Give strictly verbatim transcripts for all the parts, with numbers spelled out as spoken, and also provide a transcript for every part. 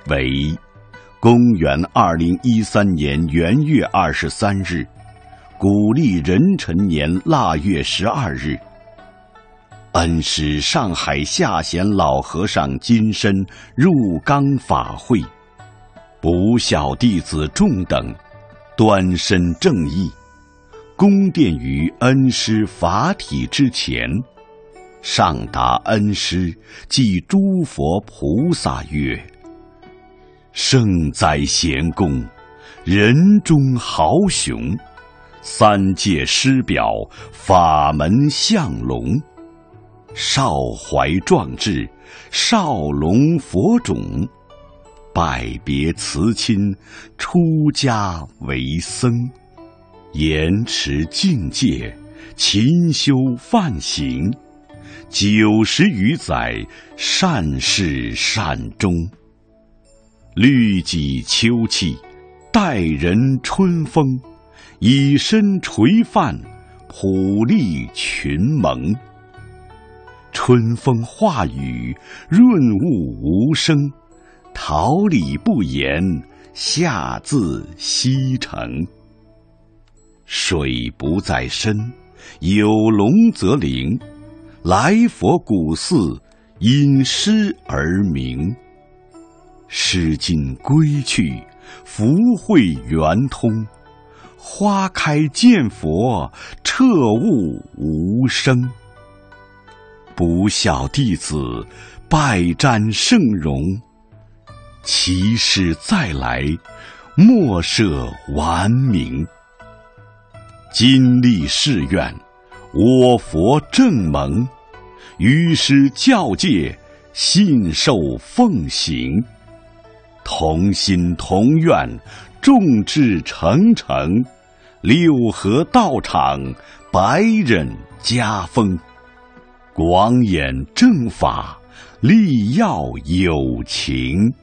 为公元二零一三年元月二十三日，古历壬辰年腊月十二日。恩师上海下贤老和尚金身入冈法会，不孝弟子众等端身正义，恭奠于恩师法体之前，上达恩师即诸佛菩萨曰：圣哉贤公，人中豪雄，三界师表，法门相龙，少怀壮志，少龙佛种，拜别辞亲，出家为僧，严持境界，勤修梵行，九十余载，善始善终。律己秋气，待人春风，以身垂范，普利群蒙。春风化雨，润物无声，桃李不言，下自西城。水不在深，有龙则灵，来佛古寺，因诗而名。诗经归去，福慧圆通，花开见佛，彻悟无生。不孝弟子，拜瞻圣容，其师再来，莫设顽名。今立誓愿，我佛正蒙，于师教戒，信受奉行。同心同愿，众志成城，六合道场，百忍家风。广演正法，力要有情。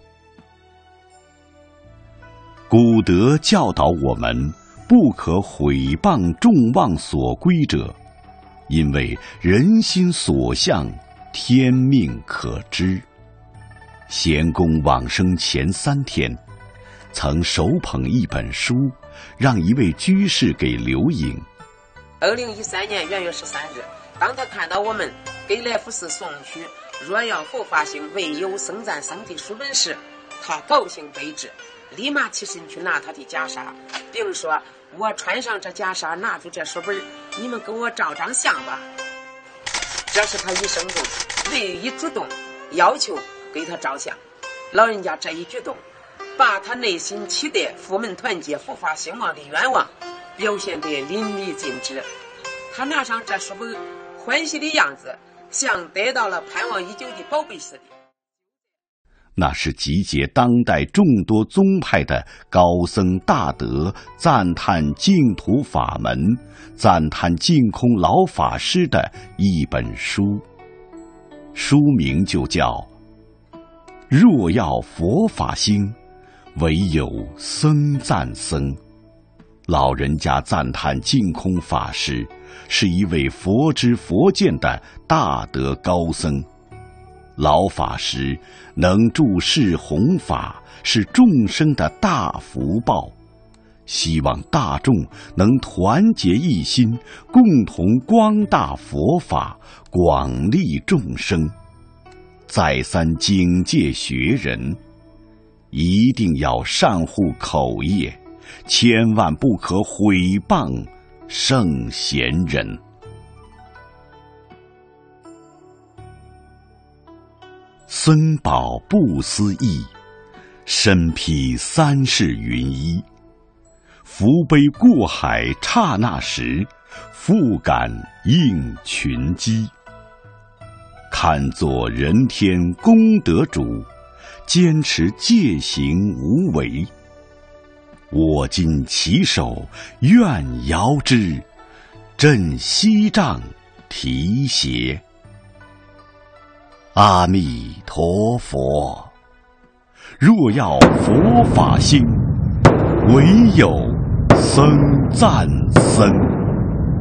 古德教导我们，不可毁谤众望所归者，因为人心所向，天命可知。贤公往生前三天，曾手捧一本书，让一位居士给留影。 二零一三年元月十三日，当他看到我们给来福寺送去若要佛法行唯有僧赞僧的书本时，他高兴悲之，立马起身去拿他的袈裟，并说：我穿上这袈裟，拿住这书本，你们给我照张相吧。这是他一生中唯一主动要求给他照相。老人家这一举动，把他内心期待佛门团结佛法兴旺的愿望表现得淋漓尽致。他拿上这书本，欢喜的样子像得到了盼望已久的宝贝似的。 那是集结当代众多宗派的高僧大德赞叹净土法门、赞叹净空老法师的一本书，书名就叫若要佛法兴，唯有僧赞僧。老人家赞叹净空法师是一位佛知佛见的大德高僧，老法师能助世弘法，是众生的大福报。希望大众能团结一心，共同光大佛法，广利众生。再三警戒学人，一定要善护口业，千万不可毁谤圣贤人。僧宝不思议，身披三世云衣。福杯过海刹那时，复感应群机。看作人天功德主，坚持戒行无为。我今起手，愿遥之，振西杖提携。阿弥陀佛，若要佛法兴，唯有僧赞僧。